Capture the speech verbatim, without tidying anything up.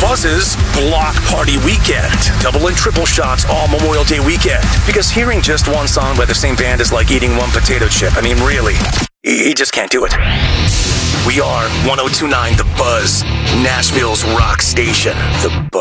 Buzz's Block Party Weekend. Double and triple shots all Memorial Day weekend. Because hearing just one song by the same band is like eating one potato chip. I mean, really. You just can't do it. We are one oh two point nine The Buzz, Nashville's rock station. The Buzz.